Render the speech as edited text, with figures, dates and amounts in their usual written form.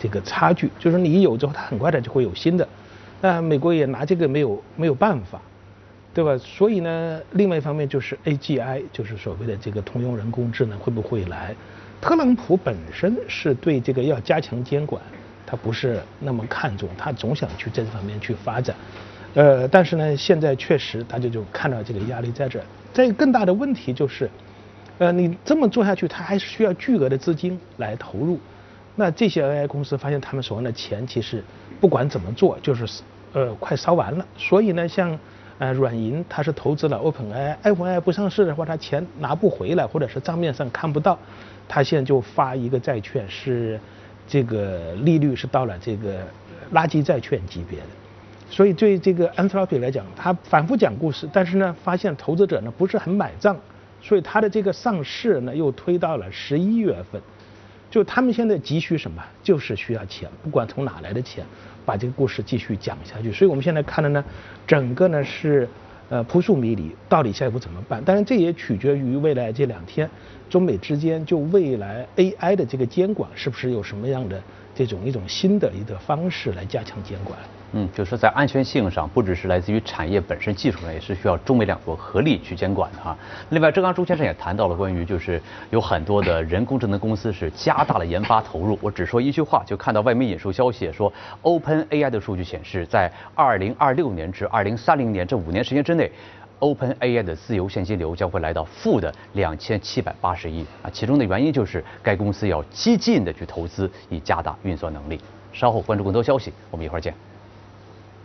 这个差距，就是你一有之后，它很快的就会有新的。美国也拿这个没有办法，对吧？所以呢，另外一方面就是 AGI， 就是所谓的这个通用人工智能会不会来？特朗普本身是对这个要加强监管，他不是那么看重，他总想去这方面去发展。但是呢，现在确实大家就看到这个压力在这儿。再更大的问题就是，你这么做下去，它还是需要巨额的资金来投入。那这些 AI 公司发现他们手上的钱其实不管怎么做，就是快烧完了。所以呢，像软银它是投资了 OpenAI，OpenAI 不上市的话，它钱拿不回来，或者是账面上看不到，它现在就发一个债券，是这个利率是到了这个垃圾债券级别的。所以对这个 Anthropic 来讲，他反复讲故事，但是呢，发现投资者呢不是很买账，所以他的这个上市呢又推到了11月份。就他们现在急需什么？就是需要钱，不管从哪来的钱，把这个故事继续讲下去。所以我们现在看的呢，整个呢是扑朔迷离，到底下一步怎么办？当然这也取决于未来这2天中美之间就未来 AI 的这个监管是不是有什么样的一种新的一个方式来加强监管。 就是说在安全性上，不只是来自于产业本身技术上，也是需要中美两国合力去监管的哈。另外，刚刚朱先生也谈到了关于就是有很多的人工智能公司是加大了研发投入。我只说一句话，就看到外媒引述消息说 ，OpenAI 的数据显示，在2026年至2030年这5年时间之内，OpenAI 的自由现金流将会来到负的2780亿啊。其中的原因就是该公司要激进的去投资，以加大运算能力。稍后关注更多消息，我们一会儿见。